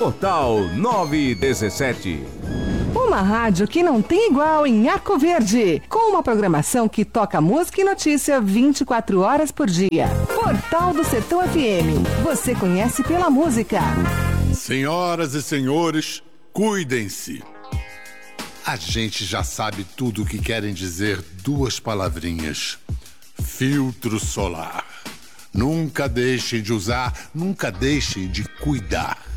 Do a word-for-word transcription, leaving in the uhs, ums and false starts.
Portal nove dezessete. Uma rádio que não tem igual em Arco Verde, com uma programação que toca música e notícia vinte e quatro horas por dia. Portal do Sertão F M. Você conhece pela música. Senhoras e senhores, cuidem-se. A gente já sabe tudo o que querem dizer duas palavrinhas. Filtro solar. Nunca deixem de usar, nunca deixem de cuidar.